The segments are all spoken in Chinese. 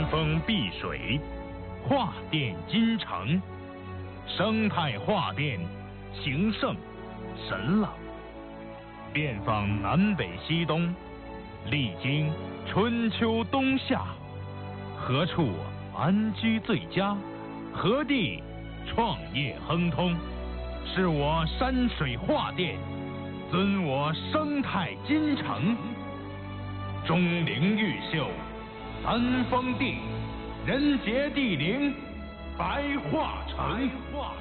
峰碧水，画殿金城，生态画殿，情圣神朗，遍访南北西东，历经春秋冬夏，何处安居最佳？何地创业亨通？是我山水画殿，尊我生态金城。钟灵毓秀，三峰地，人杰地灵，白桦城。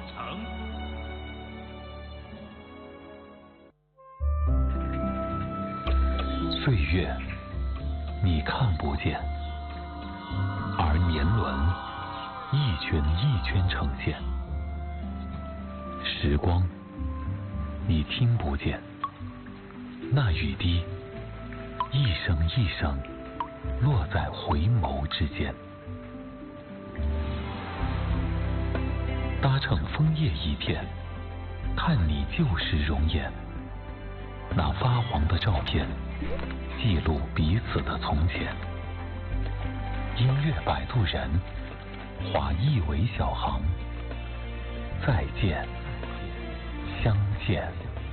岁月你看不见，而年轮一圈一圈呈现。时光你听不见，那雨滴一声一声落在回眸之间。搭乘枫叶一片，看你旧时容颜。那发黄的照片，记录彼此的从前。音乐摆渡人，化一为小行。再见，相见。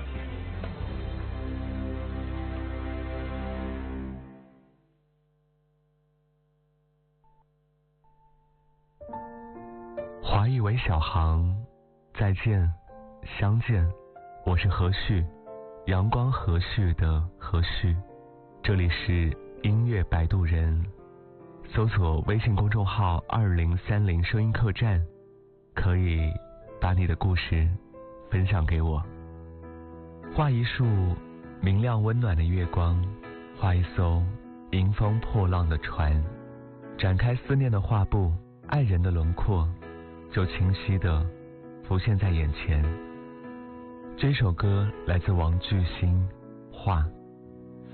华裔为小行，再见，相见。我是何旭，阳光和煦的何旭。这里是音乐摆渡人，搜索微信公众号2030声音客栈，可以把你的故事分享给我。画一束明亮温暖的月光，画一艘迎风破浪的船，展开思念的画布，爱人的轮廓就清晰地浮现在眼前。这首歌来自王巨星，画。